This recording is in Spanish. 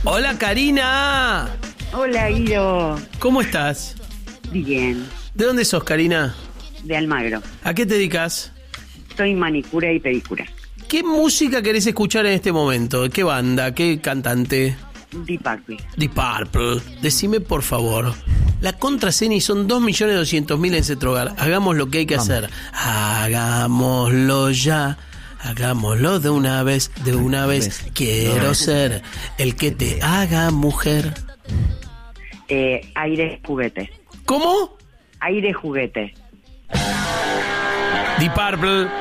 Hola, Karina. Hola, Guido. ¿Cómo estás? Bien. ¿De dónde sos, Karina? De Almagro. ¿A qué te dedicas? Soy manicura y pedicura. ¿Qué música querés escuchar en este momento? ¿Qué banda? ¿Qué cantante? Deep Purple. Deep Purple. Decime, por favor. La contraseña y son 2.200.000 en Cetrogar. Hagamos lo que hay que hacer. Hagámoslo ya. Hagámoslo de una vez. De una vez. Quiero ser el que te haga mujer. Aire juguete. ¿Cómo? Aire juguete. Deep Purple.